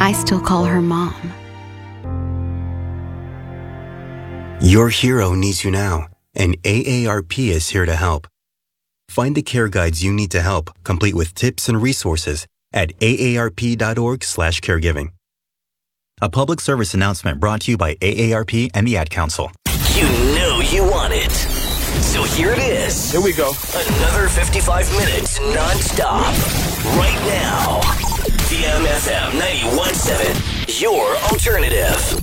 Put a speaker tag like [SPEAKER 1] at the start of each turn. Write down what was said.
[SPEAKER 1] I still call her Mom.
[SPEAKER 2] Your hero needs you now, and AARP is here to help. Find the care guides you need to help, complete with tips and resources at aarp.org/caregiving. A public service announcement brought to you by AARP and the Ad Council.
[SPEAKER 3] You know you want it. So here it is.
[SPEAKER 4] Here we go.
[SPEAKER 3] Another 55 minutes non-stop. Right now. DMFM 91.7. Your alternative.